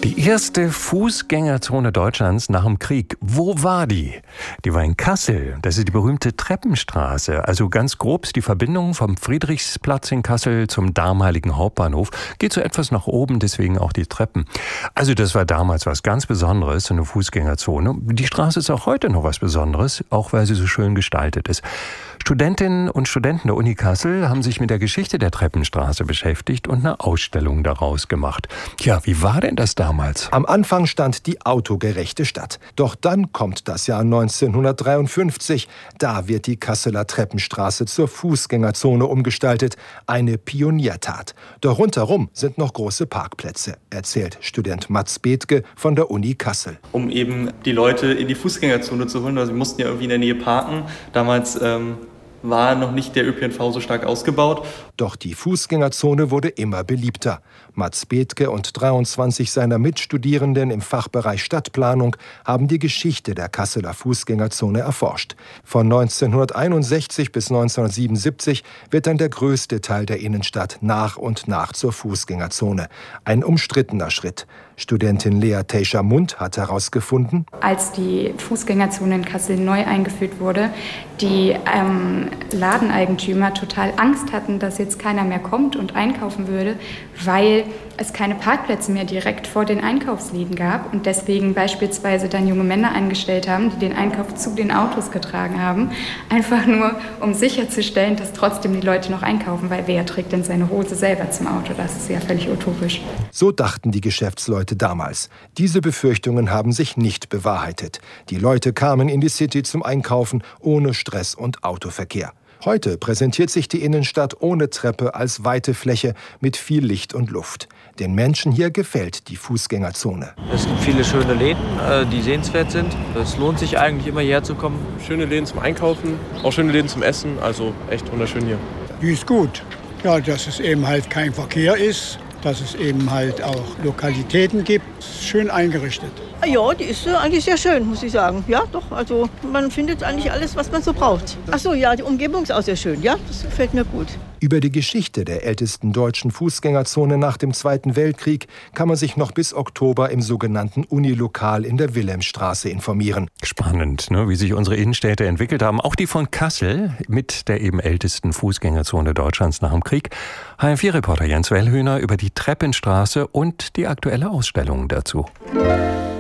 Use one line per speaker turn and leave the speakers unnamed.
Die erste Fußgängerzone Deutschlands nach dem Krieg. Wo war die? Die war in Kassel. Das ist die berühmte Treppenstraße. Also ganz grob ist die Verbindung vom Friedrichsplatz in Kassel zum damaligen Hauptbahnhof. Geht so etwas nach oben, deswegen auch die Treppen. Also das war damals was ganz Besonderes, so eine Fußgängerzone. Die Straße ist auch heute noch was Besonderes, auch weil sie so schön gestaltet ist. Studentinnen und Studenten der Uni Kassel haben sich mit der Geschichte der Treppenstraße beschäftigt und eine Ausstellung daraus gemacht. Tja, wie war denn das damals?
Am Anfang stand die autogerechte Stadt. Doch dann kommt das Jahr 1953. Da wird die Kasseler Treppenstraße zur Fußgängerzone umgestaltet. Eine Pioniertat. Doch rundherum sind noch große Parkplätze, erzählt Student Mats Bethke von der Uni Kassel.
Um eben die Leute in die Fußgängerzone zu holen, also sie mussten ja irgendwie in der Nähe parken. Damals war noch nicht der ÖPNV so stark ausgebaut.
Doch die Fußgängerzone wurde immer beliebter. Mats Bethke und 23 seiner Mitstudierenden im Fachbereich Stadtplanung haben die Geschichte der Kasseler Fußgängerzone erforscht. Von 1961 bis 1977 wird dann der größte Teil der Innenstadt nach und nach zur Fußgängerzone. Ein umstrittener Schritt. Studentin Lea Teischer-Mund hat herausgefunden:
Als die Fußgängerzone in Kassel neu eingeführt wurde, die Ladeneigentümer total Angst hatten, dass jetzt keiner mehr kommt und einkaufen würde, weil es keine Parkplätze mehr direkt vor den Einkaufsläden gab und deswegen beispielsweise dann junge Männer eingestellt haben, die den Einkauf zu den Autos getragen haben, einfach nur um sicherzustellen, dass trotzdem die Leute noch einkaufen, weil wer trägt denn seine Hose selber zum Auto? Das ist ja völlig utopisch.
So dachten die Geschäftsleute damals. Diese Befürchtungen haben sich nicht bewahrheitet. Die Leute kamen in die City zum Einkaufen ohne Stress und Autoverkehr. Heute präsentiert sich die Innenstadt ohne Treppe als weite Fläche mit viel Licht und Luft. Den Menschen hier gefällt die Fußgängerzone.
Es gibt viele schöne Läden, die sehenswert sind. Es lohnt sich eigentlich immer hierher zu kommen.
Schöne Läden zum Einkaufen, auch schöne Läden zum Essen, also echt wunderschön hier.
Die ist gut. Ja, dass es eben halt kein Verkehr ist, dass es eben halt auch Lokalitäten gibt. Schön eingerichtet.
Ja, die ist eigentlich sehr schön, muss ich sagen. Ja, doch, also man findet eigentlich alles, was man so braucht. Ach so, ja, die Umgebung ist auch sehr schön. Ja, das gefällt mir gut.
Über die Geschichte der ältesten deutschen Fußgängerzone nach dem Zweiten Weltkrieg kann man sich noch bis Oktober im sogenannten Unilokal in der Wilhelmstraße informieren.
Spannend, ne, wie sich unsere Innenstädte entwickelt haben. Auch die von Kassel mit der eben ältesten Fußgängerzone Deutschlands nach dem Krieg. HR4-Reporter Jens Wellhöhner über die Treppenstraße und die aktuelle Ausstellung dazu.